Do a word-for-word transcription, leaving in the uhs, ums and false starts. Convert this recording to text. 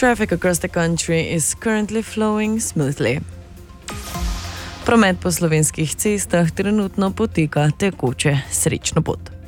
Traffic across the country is currently flowing smoothly. Promet po slovenskih cestah trenutno poteka tekoče. Srečno pot.